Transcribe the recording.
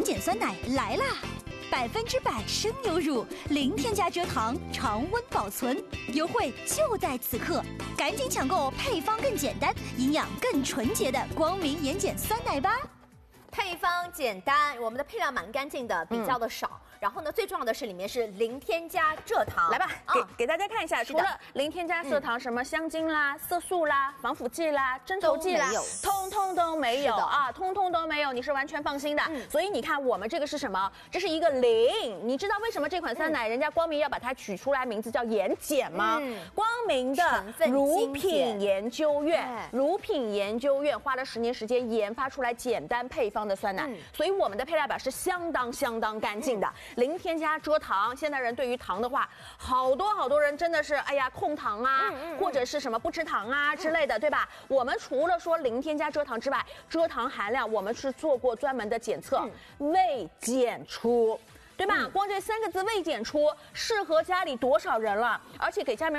盐碱酸奶来啦！100%生牛乳，零添加蔗糖，常温保存，优惠就在此刻！赶紧抢购配方更简单、营养更纯洁的光明盐碱酸奶吧！ 配方简单，我们的配料蛮干净的，比较的少。然后呢，最重要的是里面是零添加蔗糖。 来吧，给大家看一下，除了零添加蔗糖，什么香精啦、色素啦、防腐剂啦、增稠剂啦，通通都没有啊，通通都没有，你是完全放心的。所以你看，我们这个是什么？这是一个零。你知道为什么这款酸奶人家光明要把它取出来，名字叫盐碱吗？光明的乳品研究院，乳品研究院花了10年时间研发出来简单配方的酸奶，所以我们的配料表是相当干净的。零添加蔗糖，现代人对于糖的话，好多人真的是哎呀控糖啊，或者是什么不吃糖啊之类的，对吧？我们除了说零添加蔗糖之外，蔗糖含量我们是做过专门的检测，未检出，对吧？光这3个字未检出，适合家里多少人了？而且给家里面